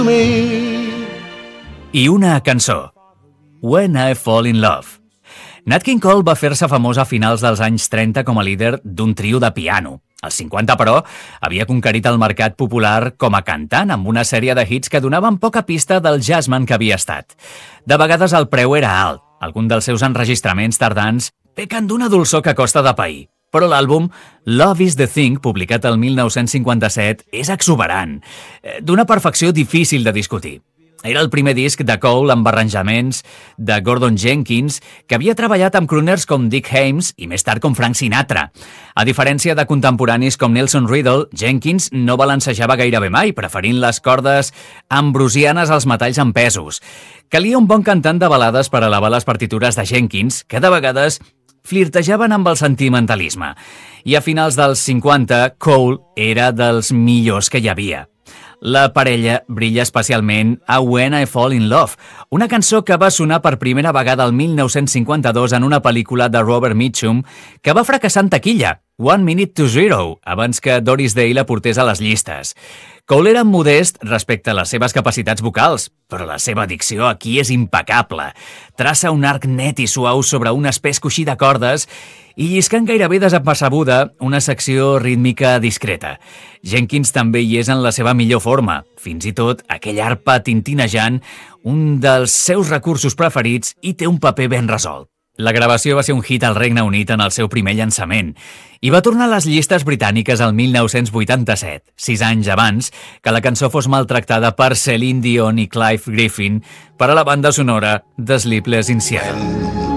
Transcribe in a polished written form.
I una cançó, When I Fall in Love. Nat King Cole va fer-se famós a finals dels anys 30 com a líder d'un trio de piano. Als 50, però, havia conquerit el mercat popular com a cantant amb una sèrie de hits que donaven poca pista del jazzman que havia estat. De vegades el preu era alt. Algun dels seus enregistraments tardans pequen d'una dolçor que costa de pair. Però l'àlbum Love is the Thing, publicat el 1957, és exuberant, d'una perfecció difícil de discutir. Era el primer disc de Cole amb arranjaments de Gordon Jenkins, que havia treballat amb crooners com Dick Haymes i més tard com Frank Sinatra. A diferència de contemporanis com Nelson Riddle, Jenkins no balancejava gairebé mai, preferint les cordes ambrosianes als metalls empesos. Calia un bon cantant de balades per elevar les partitures de Jenkins, que de vegades flirtejaven amb el sentimentalisme. I a finals dels 50, Cole era dels millors que hi havia. La parella brilla especialment a When I Fall in Love, una cançó que va sonar per primera vegada el 1952 en una pel·lícula de Robert Mitchum que va fracassar en taquilla, 1 Minute to Zero, abans que Doris Day la portés a les llistes. Cole era modest respecte a les seves capacitats vocals, però la seva dicció aquí és impecable. Traça un arc net i suau sobre un espès coixí de cordes i lliscant gairebé desapercebuda una secció rítmica discreta. Jenkins també hi és en la seva millor forma, fins i tot aquell arpa tintinejant, un dels seus recursos preferits, i té un paper ben resolt. La gravació va ser un hit al Regne Unit en el seu primer llançament i va tornar a les llistes britàniques el 1987, 6 anys abans que la cançó fos maltractada per Celine Dion i Clive Griffin per a la banda sonora de Sleepless in Seattle.